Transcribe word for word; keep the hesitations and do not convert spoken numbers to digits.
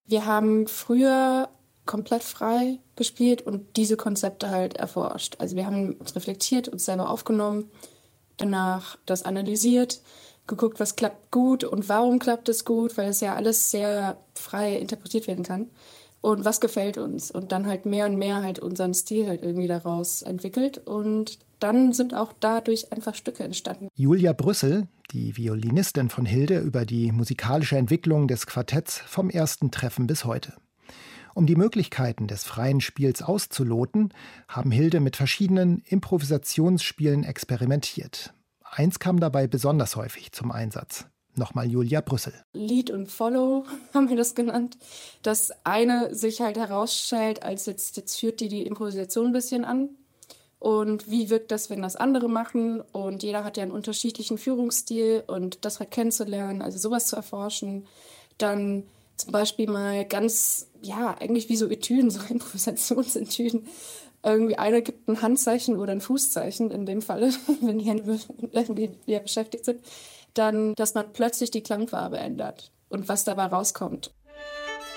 Wir haben früher komplett frei gespielt und diese Konzepte halt erforscht. Also wir haben uns reflektiert, uns selber aufgenommen, danach das analysiert, geguckt, was klappt gut und warum klappt es gut, weil es ja alles sehr frei interpretiert werden kann. Und was gefällt uns? Und dann halt mehr und mehr halt unseren Stil halt irgendwie daraus entwickelt. Und dann sind auch dadurch einfach Stücke entstanden. Julia Brüssel, die Violinistin von Hilde, über die musikalische Entwicklung des Quartetts vom ersten Treffen bis heute. Um die Möglichkeiten des freien Spiels auszuloten, haben Hilde mit verschiedenen Improvisationsspielen experimentiert. Eins kam dabei besonders häufig zum Einsatz. Nochmal Julia Brüssel. Lead und Follow haben wir das genannt. Das eine sich halt herausstellt, als jetzt, jetzt führt die die Improvisation ein bisschen an. Und wie wirkt das, wenn das andere machen? Und jeder hat ja einen unterschiedlichen Führungsstil und das halt kennenzulernen, also sowas zu erforschen. Dann zum Beispiel mal ganz, ja, eigentlich wie so Etüden, so Improvisationsetüden. Irgendwie einer gibt ein Handzeichen oder ein Fußzeichen, in dem Falle, wenn die Hände irgendwie ja beschäftigt sind. Dann, dass man plötzlich die Klangfarbe ändert und was dabei rauskommt.